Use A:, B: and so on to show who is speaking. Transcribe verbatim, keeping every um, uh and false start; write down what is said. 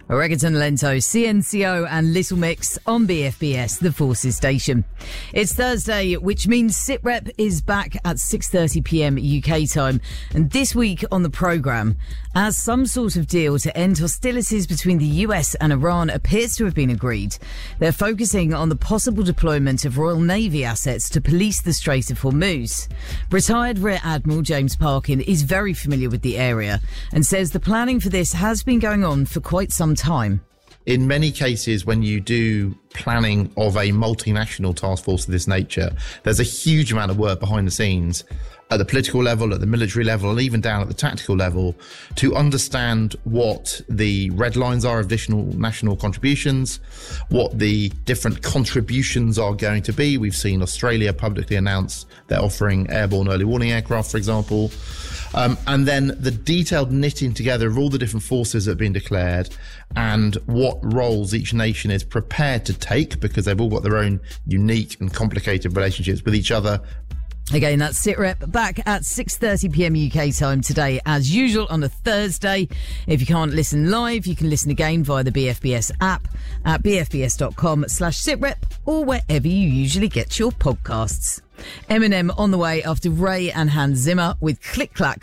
A: Reggaeton Lento, C N C O and Little Mix on B F B S, the Forces station. It's Thursday, which means SitRep is back at six thirty p.m. U K time. And this week on the programme, as some sort of deal to end hostilities between the U S and Iran appears to have been agreed, they're focusing on the possible deployment of Royal Navy assets to police the Strait of Hormuz. Retired Rear Admiral James Parkin is very familiar with the area and says the planning for this has been going on for quite some time.
B: In many cases, when you do planning of a multinational task force of this nature, there's a huge amount of work behind the scenes at the political level, at the military level, and even down at the tactical level to understand what the red lines are of additional national contributions, what the different contributions are going to be. We've seen Australia publicly announce they're offering airborne early warning aircraft, for example. Um, and then the detailed knitting together of all the different forces that have been declared and what roles each nation is prepared to take, because they've all got their own unique and complicated relationships with each other.
A: Again, that's SitRep back at six thirty p.m. U K time today, as usual, on a Thursday. If you can't listen live, you can listen again via the B F B S app at bfbs.com slash SitRep or wherever you usually get your podcasts. Eminem on the way after Ray and Hans Zimmer with Click Clack